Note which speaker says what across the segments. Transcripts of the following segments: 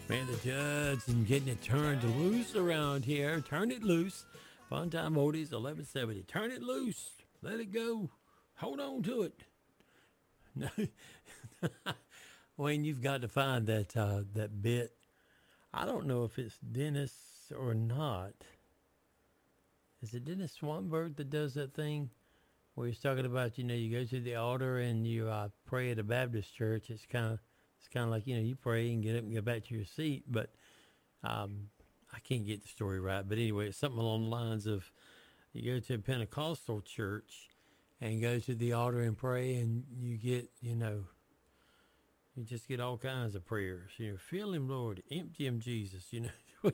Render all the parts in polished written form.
Speaker 1: Man, the judge and getting it turned loose around here. Turn it loose. Fun Time Oldies 1170. Turn it loose. Let it go. Hold on to it. No. Wayne, you've got to find that bit. I don't know if it's Dennis or not. Is it Dennis Swanberg that does that thing where he's talking about, you go to the altar and you pray at a Baptist church. It's kind of like, you pray and get up and get back to your seat. But I can't get the story right. But anyway, it's something along the lines of you go to a Pentecostal church and go to the altar and pray, and you get, you just get all kinds of prayers. Fill him, Lord. Empty him, Jesus. You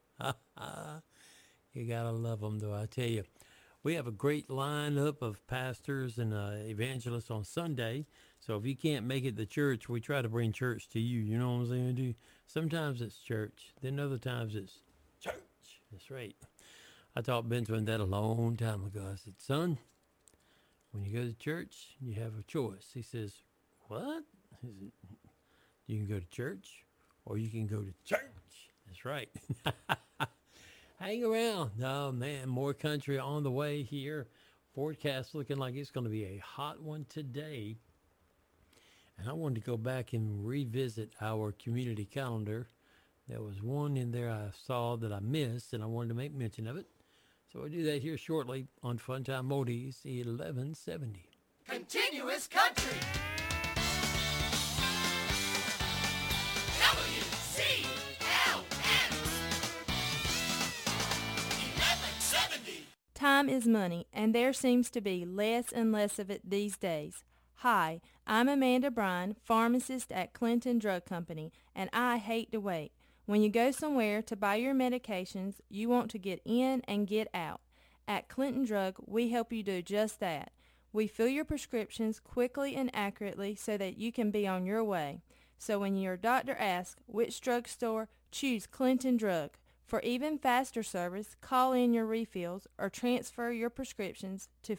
Speaker 1: got to love them, though, I tell you. We have a great lineup of pastors and evangelists on Sunday. So if you can't make it to church, we try to bring church to you. You know what I'm saying? Do sometimes it's church, then other times it's church. That's right. I taught Benjamin that a long time ago. I said, son, when you go to church, you have a choice. He says, what? He said, you can go to church or you can go to church. That's right. Hang around. Oh, man, more country on the way here. Forecast looking like it's going to be a hot one today. And I wanted to go back and revisit our community calendar. There was one in there I saw that I missed, and I wanted to make mention of it. So I'll do that here shortly on Fun Time Oldies 1170.
Speaker 2: Continuous country.
Speaker 3: Time is money, and there seems to be less and less of it these days. Hi, I'm Amanda Bryan, pharmacist at Clinton Drug Company, and I hate to wait. When you go somewhere to buy your medications, you want to get in and get out. At Clinton Drug, we help you do just that. We fill your prescriptions quickly and accurately so that you can be on your way. So when your doctor asks which drugstore, choose Clinton Drug. For even faster service, call in your refills or transfer your prescriptions to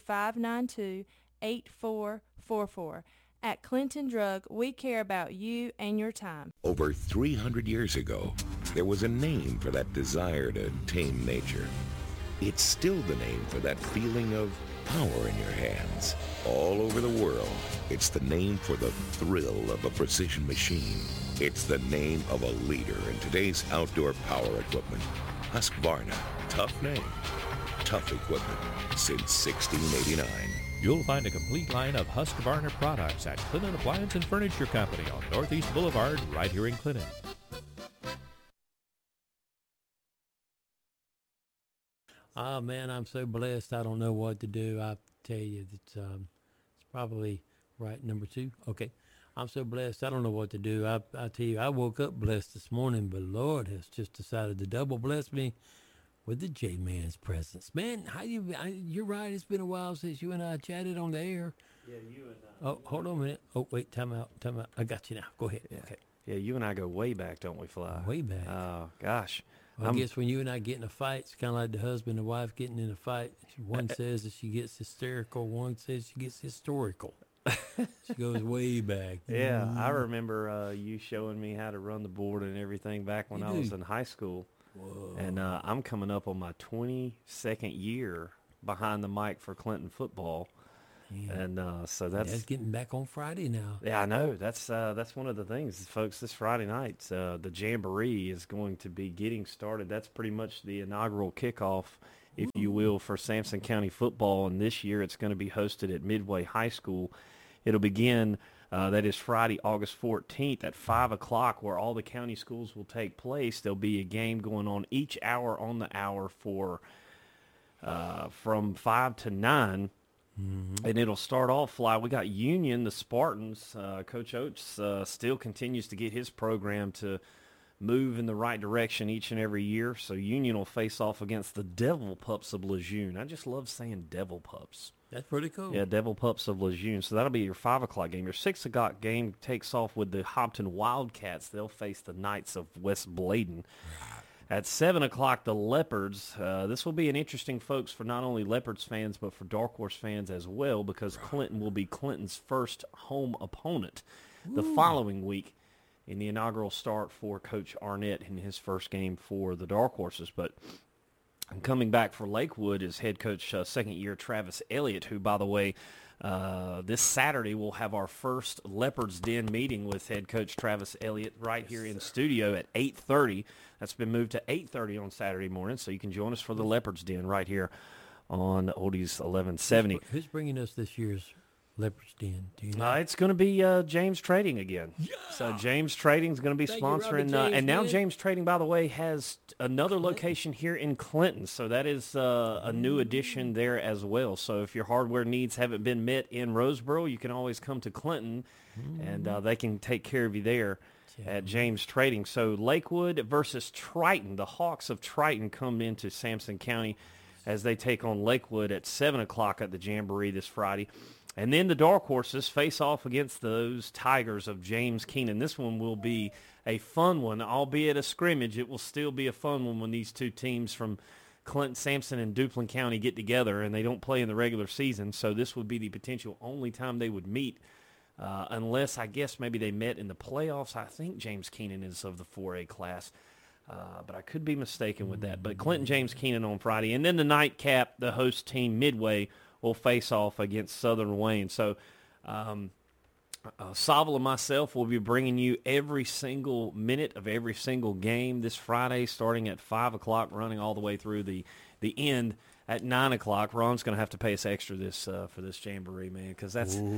Speaker 3: 592-8444. At Clinton Drug, we care about you and your time.
Speaker 4: Over 300 years ago, there was a name for that desire to tame nature. It's still the name for that feeling of power in your hands. All over the world, it's the name for the thrill of a precision machine. It's the name of a leader in today's outdoor power equipment. Husqvarna. Tough name. Tough equipment since 1689.
Speaker 5: You'll find a complete line of Husqvarna products at Clinton Appliance and Furniture Company on Northeast Boulevard, right here in Clinton.
Speaker 1: Oh, man, I'm so blessed. I don't know what to do. I tell you, it's probably right, number 2. Okay. I'm so blessed. I don't know what to do. I tell you, I woke up blessed this morning, but Lord has just decided to double bless me with the J-Man's presence. Man, you're right. It's been a while since you and I chatted on the air.
Speaker 6: Yeah, you and I.
Speaker 1: Oh, hold on a minute. Oh, wait, time out. I got you now. Go ahead.
Speaker 6: Yeah.
Speaker 1: Okay.
Speaker 6: Yeah, you and I go way back, don't we, Fly?
Speaker 1: Way back.
Speaker 6: Oh, gosh.
Speaker 1: Well, I guess when you and I get in a fight, it's kind of like the husband and wife getting in a fight. One says that she gets hysterical. One says she gets historical. She goes way back.
Speaker 6: Yeah, I remember you showing me how to run the board and everything back when I was in high school.
Speaker 1: Whoa.
Speaker 6: And I'm coming up on my 22nd year behind the mic for Clinton football.
Speaker 1: Yeah.
Speaker 6: And so that's
Speaker 1: getting back on Friday now.
Speaker 6: Yeah, I know. That's one of the things, folks. This Friday night, the Jamboree is going to be getting started. That's pretty much the inaugural kickoff, if you will, for Sampson County football. And this year it's going to be hosted at Midway High School. It'll begin, that is Friday, August 14th at 5 o'clock, where all the county schools will take place. There'll be a game going on each hour on the hour for from 5 to 9. Mm-hmm. And it'll start off, Fly. We got Union, the Spartans. Coach Oates still continues to get his program to move in the right direction each and every year. So Union will face off against the Devil Pups of Lejeune. I just love saying Devil Pups.
Speaker 1: That's pretty cool.
Speaker 6: Yeah, Devil Pups of Lejeune. So that'll be your 5 o'clock game. Your 6 o'clock game takes off with the Hopton Wildcats. They'll face the Knights of West Bladen. At 7 o'clock, the Leopards. This will be an interesting, folks, for not only Leopards fans, but for Dark Horse fans as well, because Clinton will be Clinton's first home opponent the following week in the inaugural start for Coach Arnett in his first game for the Dark Horses. But coming back for Lakewood is head coach second-year Travis Elliott, who, by the way, this Saturday we'll have our first Leopard's Den meeting with head coach Travis Elliott right here in studio at 8:30. That's been moved to 8:30 on Saturday morning, so you can join us for the Leopard's Den right here on Oldies 1170.
Speaker 1: Who's bringing us this year's Leopard's Den? Do you know?
Speaker 6: It's going to be James Trading again. Yeah! So James Trading is going to be
Speaker 1: Thank you,
Speaker 6: sponsoring.
Speaker 1: Robert James,
Speaker 6: and now
Speaker 1: man.
Speaker 6: James Trading, by the way, has another location here in Clinton. So that is a new addition there as well. So if your hardware needs haven't been met in Roseboro, you can always come to Clinton, and they can take care of you there at James Trading. So Lakewood versus Triton. The Hawks of Triton come into Sampson County as they take on Lakewood at 7 o'clock at the Jamboree this Friday. And then the Dark Horses face off against those Tigers of James Keenan. This one will be a fun one, albeit a scrimmage. It will still be a fun one when these two teams from Clinton, Sampson, and Duplin County get together, and they don't play in the regular season. So this would be the potential only time they would meet, unless I guess maybe they met in the playoffs. I think James Keenan is of the 4A class, but I could be mistaken with that. But Clinton, James Keenan on Friday. And then the nightcap, the host team, Midway, will face off against Southern Wayne. So Saville and myself will be bringing you every single minute of every single game this Friday, starting at 5 o'clock, running all the way through the end at 9 o'clock. Ron's going to have to pay us extra for this Jamboree, man, because that's a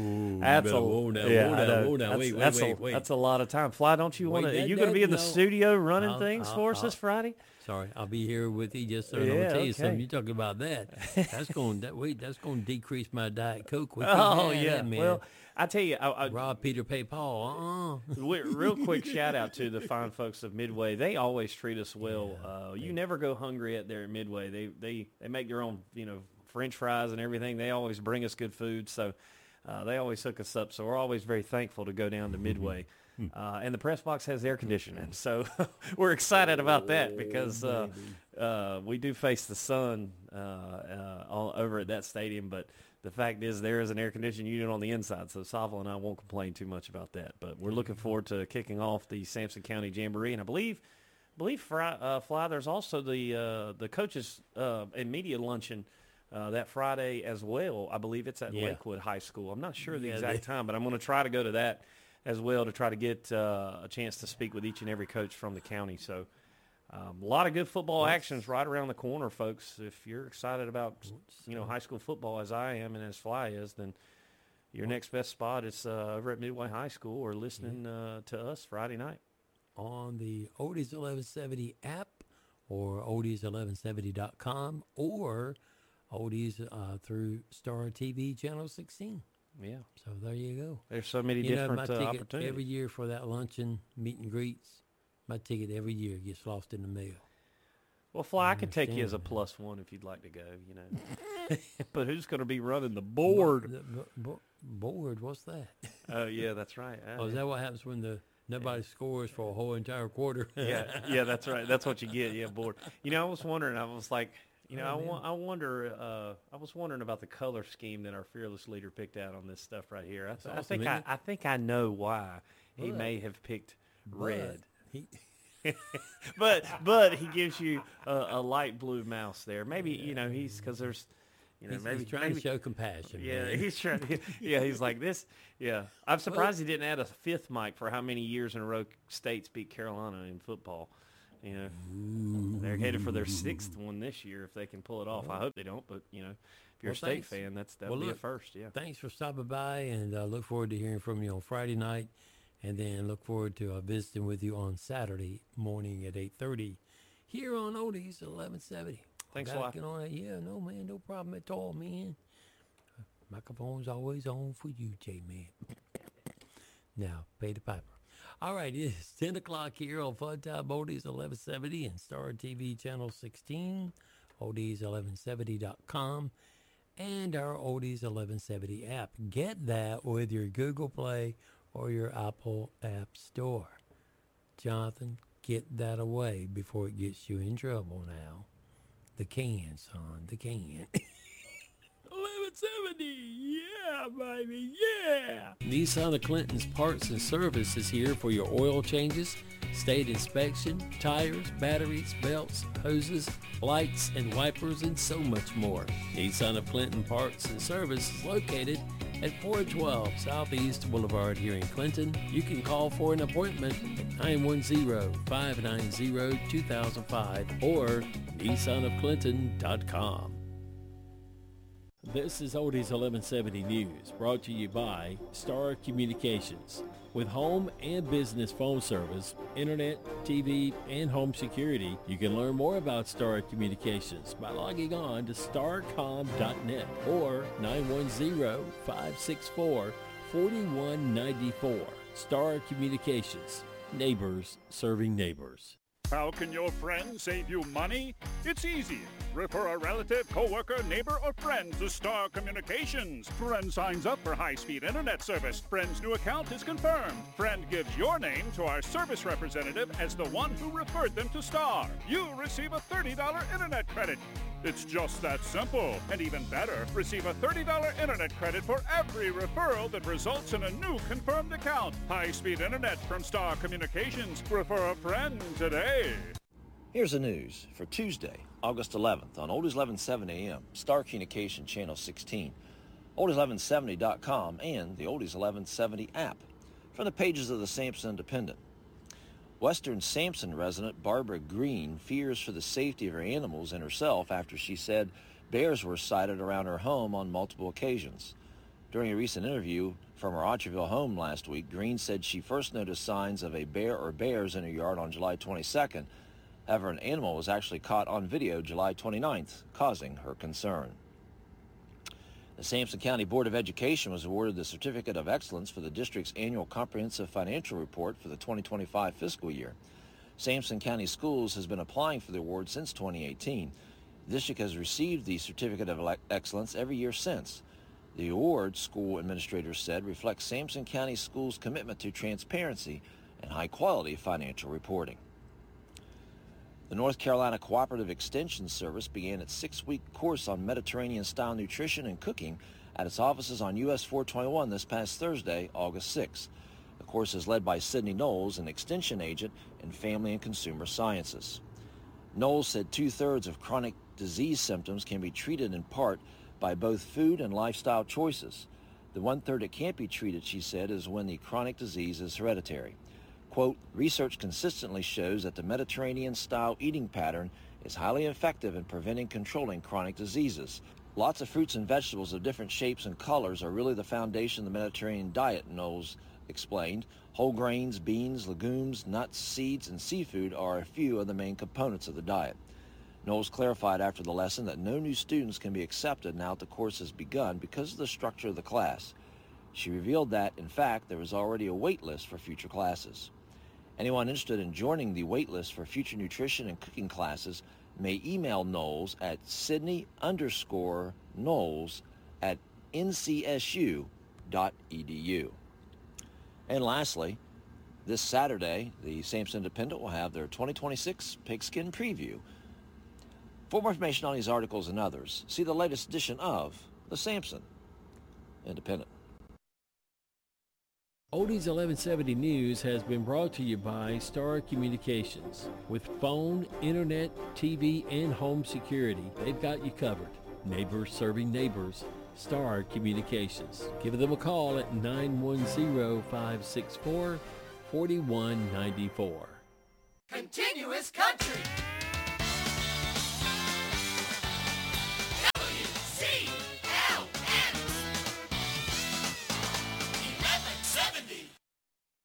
Speaker 6: lot of time. Fly, don't you want to? Are you going to be in the studio running things for us this Friday?
Speaker 1: Sorry, I'll be here with you. Just so I'm gonna tell you something. You talking about that? That's going to decrease my Diet Coke. We man.
Speaker 6: Well, I tell you,
Speaker 1: Rob, Peter, pay Paul.
Speaker 6: Real quick shout out to the fine folks of Midway. They always treat us well. You never go hungry at their Midway. They make their own French fries and everything. They always bring us good food. So they always hook us up. So we're always very thankful to go down to Midway. And the press box has air conditioning, so we're excited about that because we do face the sun all over at that stadium. But the fact is there is an air conditioning unit on the inside, so Saville and I won't complain too much about that. But we're looking forward to kicking off the Sampson County Jamboree, and I believe Fly, there's also the coaches and media luncheon that Friday as well. I believe it's at Lakewood High School. I'm not sure the exact time, but I'm going to try to go to that as well to try to get a chance to speak with each and every coach from the county. So a lot of good football actions right around the corner, folks. If you're excited about high school football as I am and as Fly is, then your next best spot is over at Midway High School or listening to us Friday night.
Speaker 1: On the Oldies 1170 app or oldies1170.com or Oldies through Star TV Channel 16.
Speaker 6: Yeah.
Speaker 1: So there you go.
Speaker 6: There's so many different
Speaker 1: my ticket
Speaker 6: opportunities.
Speaker 1: Every year for that luncheon, meet and greets, my ticket every year gets lost in the mail.
Speaker 6: Well, Fly, I could take you as a +1 if you'd like to go, But who's going to be running the board?
Speaker 1: Board? What's that?
Speaker 6: Oh, yeah, that's right.
Speaker 1: Is that what happens when nobody scores for a whole entire quarter?
Speaker 6: Yeah, that's right. That's what you get. Yeah, board. I was wondering. I was like, I was wondering about the color scheme that our fearless leader picked out on this stuff right here. I think I know why he may have picked red. But he gives you a light blue mouse there. Maybe he's because there's
Speaker 1: he's trying to show compassion.
Speaker 6: Yeah,
Speaker 1: man.
Speaker 6: he's trying. He's like this. Yeah, I'm surprised he didn't add a fifth mic for how many years in a row States beat Carolina in football. They're headed for their 6th one this year if they can pull it off. I hope they don't, but if you're a State fan, that'll be a first. Yeah.
Speaker 1: Thanks for stopping by, and look forward to hearing from you on Friday night, and then look forward to visiting with you on Saturday morning at 8:30 here on Oldies 1170.
Speaker 6: Thanks a lot.
Speaker 1: Yeah, no man, no problem at all, man. Microphone's always on for you, J-Man. Now, pay the piper. All right, it's 10 o'clock here on Fun Time Oldies 1170 and Star TV Channel 16, oldies1170.com, and our Oldies 1170 app. Get that with your Google Play or your Apple App Store. Jonathan, get that away before it gets you in trouble now. The can, son, the can. 1170. 1170. Yeah, baby, yeah. Nissan of Clinton's Parts and Service is here for your oil changes, state inspection, tires, batteries, belts, hoses, lights, and wipers, and so much more. Nissan of Clinton Parts and Service is located at 412 Southeast Boulevard here in Clinton. You can call for an appointment at 910-590-2005 or nissanofclinton.com. This is Oldies 1170 News, brought to you by Star Communications. With home and business phone service, internet, TV, and home security, you can learn more about Star Communications by logging on to starcom.net or 910-564-4194. Star Communications, neighbors serving neighbors.
Speaker 7: How can your friend save you money? It's easy. Refer a relative, coworker, neighbor, or friend to Star Communications. Friend signs up for high-speed internet service. Friend's new account is confirmed. Friend gives your name to our service representative as the one who referred them to Star. You'll receive a $30 internet credit. It's just that simple. And even better, receive a $30 internet credit for every referral that results in a new confirmed account. High-speed internet from Star Communications. Refer a friend today.
Speaker 8: Here's the news for Tuesday, August 11th on Oldies 1170 AM, Star Communication Channel 16, Oldies1170.com, and the Oldies 1170 app. From the pages of the Sampson Independent. Western Sampson resident Barbara Green fears for the safety of her animals and herself after she said bears were sighted around her home on multiple occasions. During a recent interview from her Otterville home last week, Green said she first noticed signs of a bear or bears in her yard on July 22nd. However, an animal was actually caught on video July 29th, causing her concern. The Sampson County Board of Education was awarded the Certificate of Excellence for the district's annual comprehensive financial report for the 2025 fiscal year. Sampson County Schools has been applying for the award since 2018. The district has received the Certificate of Excellence every year since. The award, school administrators said, reflects Sampson County Schools' commitment to transparency and high-quality financial reporting. The North Carolina Cooperative Extension Service began its 6-week course on Mediterranean-style nutrition and cooking at its offices on US 421 this past Thursday, August 6th. The course is led by Sydney Knowles, an extension agent in Family and Consumer Sciences. Knowles said 2/3 of chronic disease symptoms can be treated in part by both food and lifestyle choices. The 1/3 that can't be treated, she said, is when the chronic disease is hereditary. Quote, research consistently shows that the Mediterranean-style eating pattern is highly effective in preventing and controlling chronic diseases. Lots of fruits and vegetables of different shapes and colors are really the foundation of the Mediterranean diet, Knowles explained. Whole grains, beans, legumes, nuts, seeds, and seafood are a few of the main components of the diet. Knowles clarified after the lesson that no new students can be accepted now that the course has begun because of the structure of the class. She revealed that, in fact, there is already a wait list for future classes. Anyone interested in joining the wait list for future nutrition and cooking classes may email Knowles at Sydney_Knowles@ncsu.edu. And lastly, this Saturday, the Sampson Independent will have their 2026 Pigskin Preview. For more information on these articles and others, see the latest edition of the Sampson Independent.
Speaker 1: Oldies 1170 News has been brought to you by Star Communications. With phone, internet, TV, and home security, they've got you covered. Neighbors serving neighbors. Star Communications. Give them a call at 910-564-4194.
Speaker 2: Continuous country.